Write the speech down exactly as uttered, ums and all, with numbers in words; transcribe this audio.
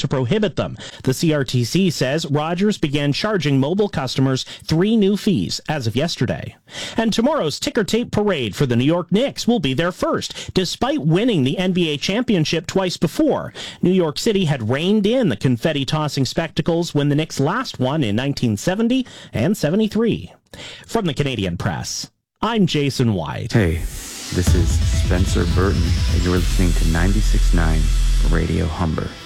to prohibit them. The C R T C says Rogers began charging mobile customers three new fees as of yesterday. And tomorrow's ticker tape parade for the New York Knicks will be their first, despite winning the N B A championship twice before. New York City had reined in the confetti-tossing spectacles when the Knicks last won in nineteen seventy and seventy-three. From the Canadian Press, I'm Jason White. Hey, this is Spencer Burton, and you're listening to ninety-six point nine Radio Humber.